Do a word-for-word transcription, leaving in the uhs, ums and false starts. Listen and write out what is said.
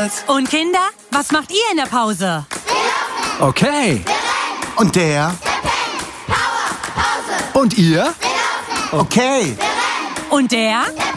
Gleichfalls. Und Kinder, was macht ihr in der Pause? Okay. Und der? Und ihr? Okay. Und der?